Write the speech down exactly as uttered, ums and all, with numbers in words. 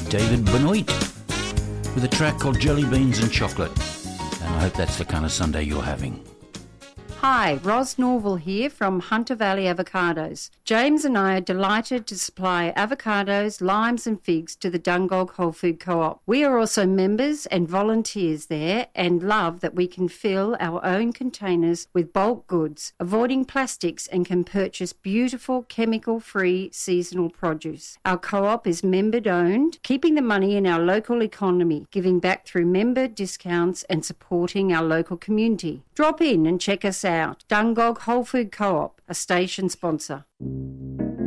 David Benoit with a track called Jelly Beans and Chocolate. And I hope that's the kind of Sunday you're having. Hi, Ros Norval here from Hunter Valley Avocados. James and I are delighted to supply avocados, limes and figs to the Dungog Whole Food Co-op. We are also members and volunteers there and love that we can fill our own containers with bulk goods, avoiding plastics, and can purchase beautiful chemical-free seasonal produce. Our co-op is member-owned, keeping the money in our local economy, giving back through member discounts and supporting our local community. Drop in and check us out. Dungog Whole Food Co-op, a station sponsor.